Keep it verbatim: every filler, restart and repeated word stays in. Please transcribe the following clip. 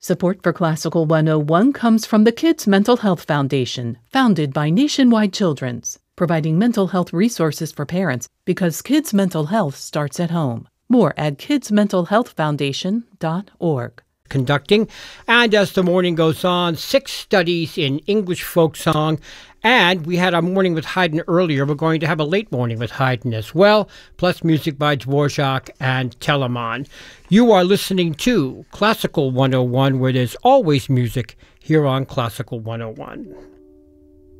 Support for Classical one oh one comes from the Kids Mental Health Foundation, founded by Nationwide Children's, providing mental health resources for parents because kids' mental health starts at home. More at kids mental health foundation dot org. Conducting, and as the morning goes on, six studies in English folk song, and we had our morning with Haydn earlier. We're going to have a late morning with Haydn as well, plus music by Dvorak and Telemann. You are listening to Classical one oh one, where there's always music here on Classical one oh one.